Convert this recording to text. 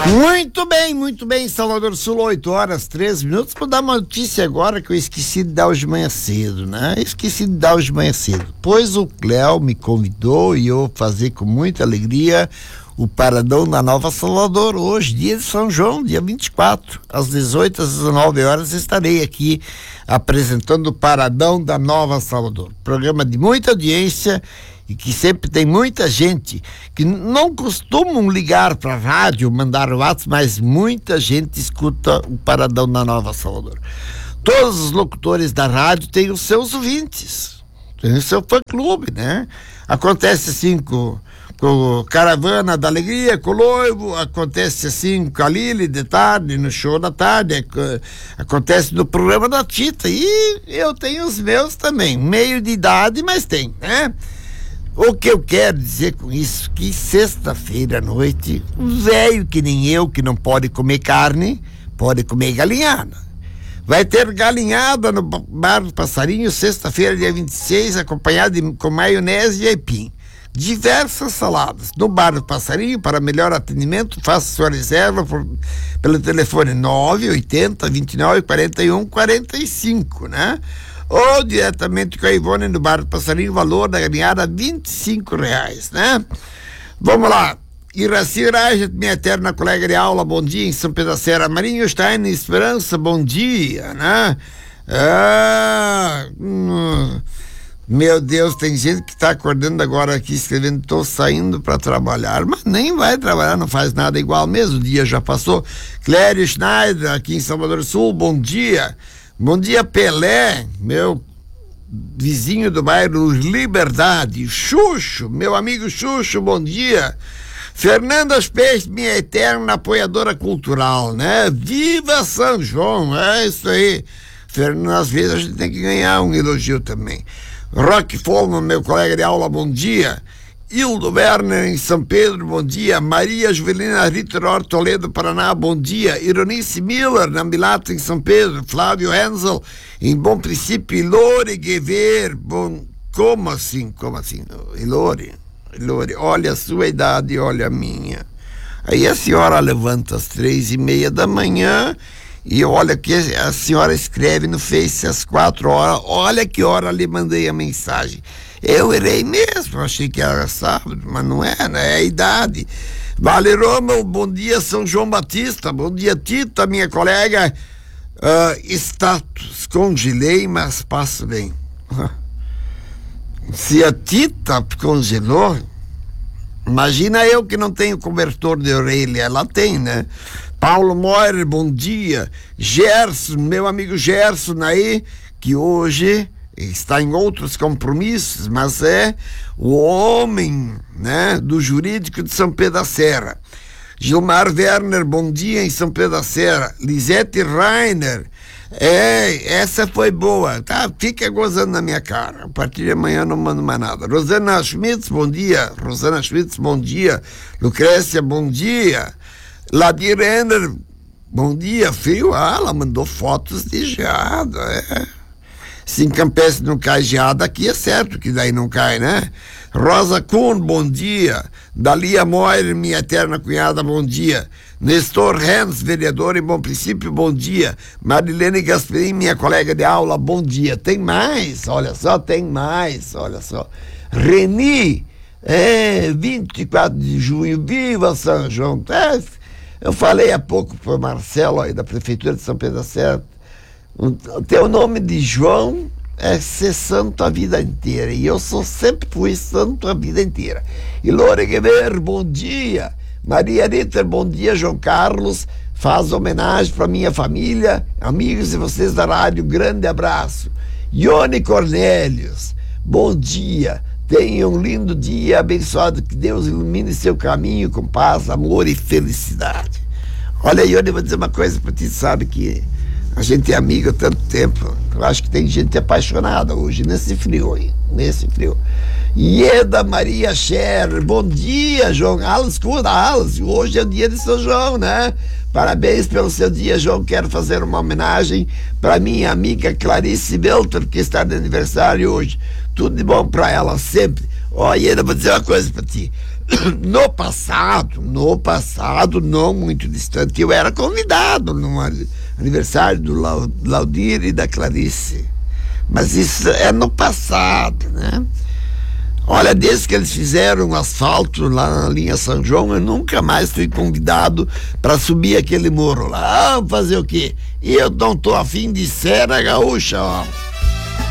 Muito bem, Salvador Sul, 8h03. Vou dar uma notícia agora que eu esqueci de dar hoje de manhã cedo, né? Pois o Cléo me convidou e eu vou fazer com muita alegria o Paradão da Nova Salvador hoje, dia de São João, dia 24, às 18 às 19 horas estarei aqui apresentando o Paradão da Nova Salvador, programa de muita audiência e que sempre tem muita gente que não costumam ligar para a rádio, mandar WhatsApp, mas muita gente escuta o Paradão da Nova Salvador. Todos os locutores da rádio têm os seus ouvintes, tem o seu fã-clube, né? Acontece assim com Caravana da Alegria, com o Loivo, acontece assim com a Lili de tarde, no show da tarde, acontece no programa da Tita, e eu tenho os meus também, meio de idade, mas tem, né? O que eu quero dizer com isso, que sexta-feira à noite, um velho que nem eu, que não pode comer carne, pode comer galinhada. Vai ter galinhada no Bar do Passarinho, sexta-feira, dia 26, acompanhado com maionese e aipim. Diversas saladas. No Bar do Passarinho, para melhor atendimento, faça sua reserva pelo telefone 980 29 41 45, né? Ou diretamente com a Ivone no Bar do Passarinho, valor da galinhada R$25, né? Vamos lá. Iraci Raja, minha eterna colega de aula, bom dia, em São Pedro da Serra. Marinho Stein, Esperança, bom dia, né? Meu Deus, tem gente que está acordando agora aqui escrevendo, estou saindo para trabalhar, mas nem vai trabalhar, não faz nada igual mesmo, o dia já passou. Clério Schneider, aqui em Salvador Sul, bom dia. Bom dia, Pelé, meu vizinho do bairro Liberdade. Xuxo, meu amigo Xuxo, bom dia. Fernanda Peixe, minha eterna apoiadora cultural, né? Viva São João, é isso aí. Fernanda, às vezes a gente tem que ganhar um elogio também. Rock Folman, meu colega de aula, bom dia. Hildo Werner, em São Pedro, bom dia. Maria Juvelina Ritter Toledo, Paraná, bom dia. Ironice Miller, na Milata, em São Pedro. Flávio Hensel, em Bom Princípio. Ilore Guever, bom... Como assim? Ilore, olha a sua idade, olha a minha. Aí a senhora levanta às 3h30 da manhã e olha que a senhora escreve no Face às 4h. Olha que hora lhe mandei a mensagem. Eu errei mesmo, achei que era sábado, mas não é, né? É a idade. Vale Roma, bom dia, São João Batista, bom dia, Tita, minha colega. Status, congelei, mas passo bem. Se a Tita congelou, imagina eu que não tenho cobertor de orelha, ela tem, né? Paulo Moira, bom dia. Gerson, meu amigo Gerson aí, que hoje está em outros compromissos, mas é o homem, né, do jurídico de São Pedro da Serra. Gilmar Werner, bom dia, em São Pedro da Serra. Lisete Rainer, essa foi boa, tá? Fica gozando na minha cara, a partir de amanhã não mando mais nada. Rosana Schmitz, bom dia. Lucrécia, bom dia. Ladir Renner, bom dia, frio. Ela mandou fotos de geada, Se em Campestre não cai geada, aqui é certo que daí não cai, né? Rosa Kuhn, bom dia. Dalia Moir, minha eterna cunhada, bom dia. Nestor Hens, vereador em Bom Princípio, bom dia. Marilene Gasperin, minha colega de aula, bom dia. Tem mais, olha só. Reni, 24 de junho, viva São João. Eu falei há pouco para o Marcelo aí da Prefeitura de São Pedro da Serra. O teu nome de João é ser santo a vida inteira, e eu sempre fui santo a vida inteira. E Lore Guever, bom dia. Maria Ritter, bom dia. João Carlos faz homenagem para minha família, amigos e vocês da rádio, grande abraço. Ione Cornélios, bom dia. Tenha um lindo dia abençoado, que Deus ilumine seu caminho com paz, amor e felicidade. Olha, Ione, eu vou dizer uma coisa para ti, sabe que a gente é amigo há tanto tempo. Eu acho que tem gente apaixonada hoje, nesse frio. Ieda Maria Scher, bom dia, João. Alice, hoje é o dia de São João, né? Parabéns pelo seu dia, João. Quero fazer uma homenagem para minha amiga Clarice Belter, que está de aniversário hoje. Tudo de bom para ela sempre. Ieda, vou dizer uma coisa para ti. No passado, não muito distante, eu era convidado no aniversário do Laudir e da Clarice. Mas isso é no passado, né? Olha, desde que eles fizeram o asfalto lá na linha São João, eu nunca mais fui convidado para subir aquele morro lá. Ah, fazer o quê? E eu não tô afim de ser a gaúcha, ó.